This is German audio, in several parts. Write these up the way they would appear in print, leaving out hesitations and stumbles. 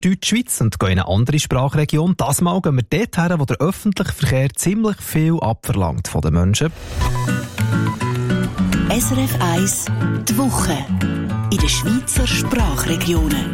Deutschschweiz und gehen in eine andere Sprachregion. Das Mal gehen wir dort her, wo der öffentliche Verkehr ziemlich viel abverlangt von den Menschen. SRF 1, die Woche in den Schweizer Sprachregionen.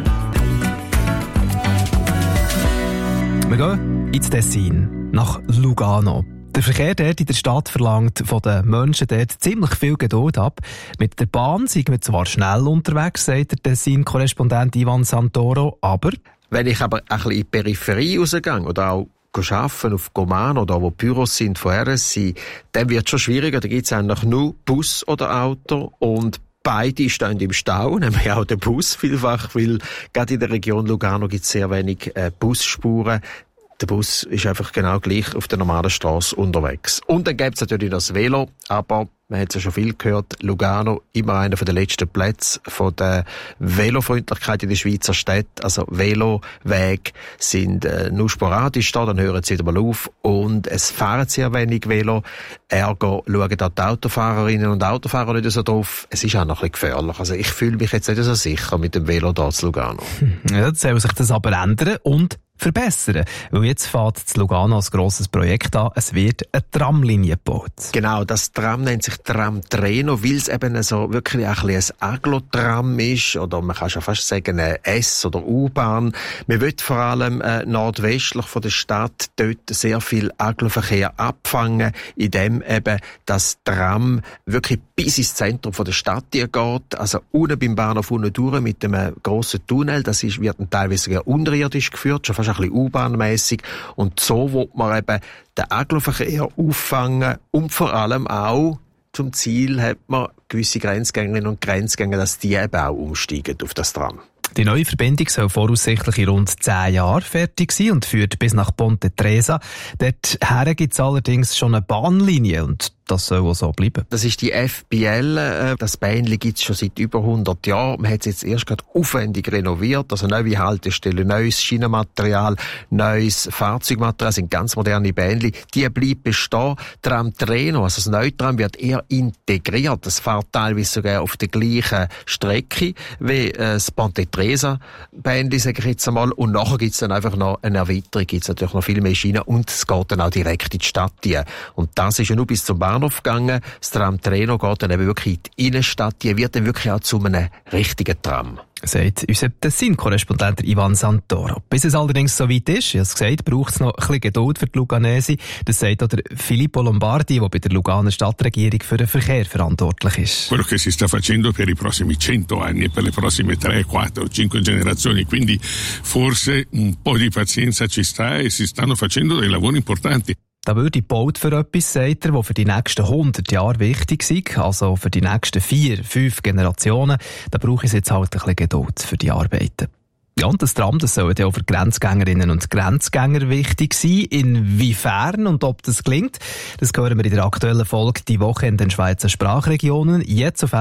Wir gehen ins Tessin, nach Lugano. Der Verkehr dort in der Stadt verlangt von den Menschen dort ziemlich viel Geduld ab. Mit der Bahn sind wir zwar schnell unterwegs, sagt der Tessin-Korrespondent Ivan Santoro, aber... Wenn ich aber ein bisschen in die Peripherie rausgehe oder auch arbeiten auf Gomano oder wo Büros sind von RSI, dann wird es schon schwieriger. Da gibt es eigentlich nur Bus oder Auto und beide stehen im Stau, nämlich auch der Bus vielfach, weil gerade in der Region Lugano gibt es sehr wenig Busspuren. Der Bus ist einfach genau gleich auf der normalen Straße unterwegs. Und dann gibt es natürlich das Velo, aber man hat es ja schon viel gehört, Lugano immer einer der letzten Plätze von der Velofreundlichkeit in der Schweizer Städte. Also Velowege sind nur sporadisch da, dann hören sie wieder mal auf und es fahren sehr wenig Velo. Ergo schauen da die Autofahrerinnen und Autofahrer nicht so drauf. Es ist auch noch ein bisschen gefährlich. Also ich fühle mich jetzt nicht so sicher mit dem Velo da zu Lugano. Ja, jetzt soll sich das aber ändern und verbessern. Weil jetzt fährt das Lugano als grosses Projekt an. Es wird eine Tramlinie gebaut. Genau, das Tram nennt sich Tram Treno, weil es eben so wirklich ein Aglo-Tram ist, oder man kann schon fast sagen eine S- oder U-Bahn. Man will vor allem nordwestlich von der Stadt dort sehr viel Aglo-Verkehr abfangen, indem eben das Tram wirklich bis ins Zentrum von der Stadt geht. Also unten beim Bahnhof unten durch mit einem grossen Tunnel, wird teilweise sogar unterirdisch geführt, schon fast ein bisschen U-Bahn-mässig. Und so will man eben den Aglo-Verkehr auffangen und vor allem auch zum Ziel hat man gewisse Grenzgängerinnen und Grenzgänger, dass die eben auch umsteigen auf das Tram. Die neue Verbindung soll voraussichtlich in rund 10 Jahren fertig sein und führt bis nach Ponte Tresa. Dorthin gibt es allerdings schon eine Bahnlinie und das soll auch so bleiben. Das ist die FBL. Das Bähnchen gibt es schon seit über 100 Jahren. Man hat es jetzt erst gerade aufwendig renoviert. Also neue Haltestellen, neues Schienenmaterial, neues Fahrzeugmaterial, sind ganz moderne Bähnchen. Die bleiben bestehen. Tram Treno, also das neue Tram, wird eher integriert. Es fährt teilweise sogar auf der gleichen Strecke wie das Ponte Tresa Bähnchen, sage ich jetzt einmal. Und nachher gibt es dann einfach noch eine Erweiterung, gibt es natürlich noch viel mehr Schienen und es geht dann auch direkt in die Stadt rein. Und das ist ja nur bis zum Bahnhof gegangen. Das Tram Treno geht dann eben wirklich in die Innenstadt. Die wird dann wirklich auch zu einem richtigen Tram. Sagt unser Tessin-Korrespondent Ivan Santoro. Bis es allerdings so weit ist, ich habe es gesagt, braucht es noch ein bisschen Geduld für die Luganesi. Das sagt auch der Filippo Lombardi, der bei der Luganer Stadtregierung für den Verkehr verantwortlich ist. Quello che si sta facendo per i prossimi 100 anni e per le prossime 3, 4, 5 generazioni, quindi forse un po' di pazienza ci sta e si stanno facendo dei lavori importanti. Da würde gebaut für etwas, sagt er, das für die nächsten 100 Jahre wichtig ist, also für die nächsten 4, 5 Generationen. Da brauche ich jetzt halt ein bisschen Geduld für die Arbeiten. Ja, und das Tram, das soll ja auch für Grenzgängerinnen und Grenzgänger wichtig sein. Inwiefern und ob das gelingt, das hören wir in der aktuellen Folge «Die Woche in den Schweizer Sprachregionen», jetzt auf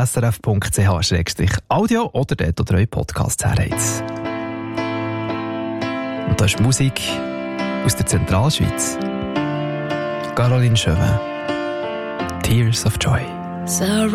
srf.ch/audio oder dort, wo ihr eure Podcasts herhabt. Und das ist Musik aus der Zentralschweiz. Caroline Chauvin, Tears of Joy.